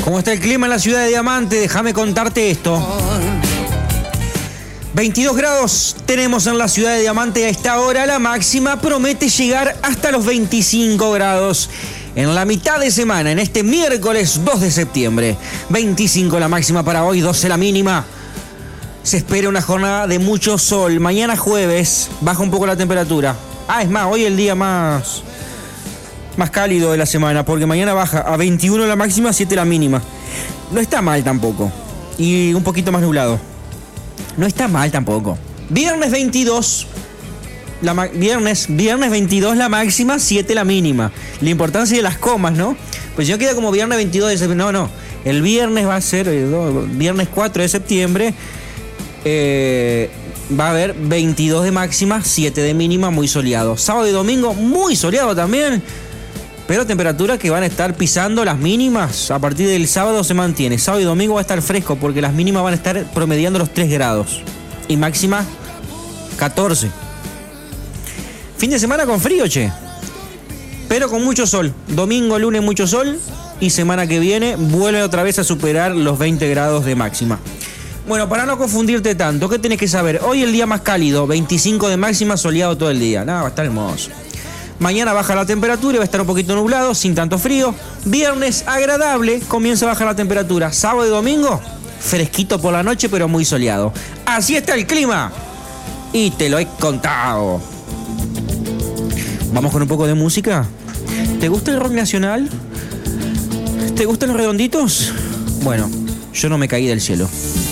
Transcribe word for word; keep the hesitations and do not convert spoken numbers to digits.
¿Cómo está el clima en la ciudad de Diamante? Déjame contarte esto. veintidós grados tenemos en la ciudad de Diamante a esta hora. La máxima promete llegar hasta los veinticinco grados en la mitad de semana, en este miércoles dos de septiembre. veinticinco la máxima para hoy, doce la mínima. Se espera una jornada de mucho sol. Mañana jueves baja un poco la temperatura. Ah, es más, hoy el día más... más cálido de la semana, porque mañana baja a veintiuno la máxima, siete la mínima. No está mal tampoco. Y un poquito más nublado. No está mal tampoco. Viernes veintidós, la ma- viernes, viernes veintidós la máxima, siete la mínima. La importancia de las comas, ¿no? Pues si no queda como viernes veintidós de septiembre. No, no. El viernes va a ser, eh, no, viernes cuatro de septiembre, eh, va a haber veintidós de máxima, siete de mínima, muy soleado. Sábado y domingo, muy soleado también. Pero temperaturas que van a estar pisando las mínimas. A partir del sábado se mantiene. Sábado y domingo va a estar fresco porque las mínimas van a estar promediando los tres grados. Y máxima catorce. Fin de semana con frío, che. Pero con mucho sol. Domingo, lunes, mucho sol. Y semana que viene vuelve otra vez a superar los veinte grados de máxima. Bueno, para no confundirte tanto, ¿qué tenés que saber? Hoy el día más cálido, veinticinco de máxima, soleado todo el día. Nada, va a estar hermoso. Mañana baja la temperatura y va a estar un poquito nublado, sin tanto frío. Viernes agradable, comienza a bajar la temperatura. Sábado y domingo, fresquito por la noche, pero muy soleado. Así está el clima. Y te lo he contado. Vamos con un poco de música. ¿Te gusta el rock nacional? ¿Te gustan los redonditos? Bueno, yo no me caí del cielo.